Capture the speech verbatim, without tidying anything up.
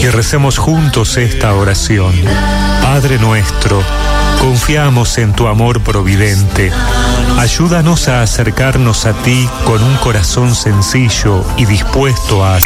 y recemos juntos esta oración. Padre nuestro, confiamos en tu amor providente. Ayúdanos a acercarnos a ti con un corazón sencillo y dispuesto a